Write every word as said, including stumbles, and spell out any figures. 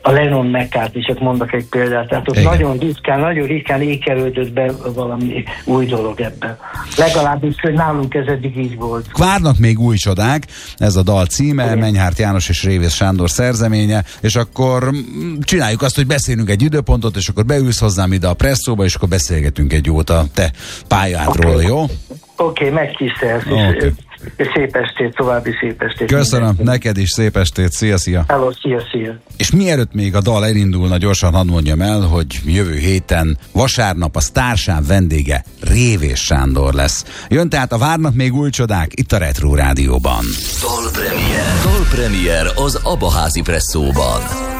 a Lennon McCartney, csak mondok egy példát, tehát ott igen. nagyon ritkán, nagyon ritkán ékelődött be valami új dolog ebben. Legalábbis, hogy nálunk ez eddig így volt. Várnak még új csodák, ez a dal címe, igen. Menyhárt János és Révész Sándor szerzeménye, és akkor csináljuk azt, hogy beszélünk egy időpontot, és akkor beülsz hozzám ide a presszóba, és akkor beszélgetünk egy jót a te pályádról, okay. Jó? Oké, okay, megtisztelsz. Okay. Szép estét, további szép estét. Köszönöm, neked is szép estét, szia, szia. Hello, szia, szia. És mielőtt még a dal elindulna, gyorsan hadd mondjam el, hogy jövő héten vasárnap a Sztársáv vendége Révész Sándor lesz. Jön tehát a Várnak még új csodák itt a Retro Rádióban. Dalpremier. Dalpremier az Abaházi Presszóban.